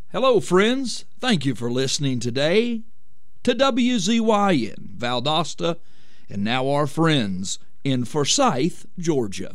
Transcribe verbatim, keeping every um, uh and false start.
Hello, friends. Thank you for listening today to W Z Y N, Valdosta, and now our friends in Forsyth, Georgia.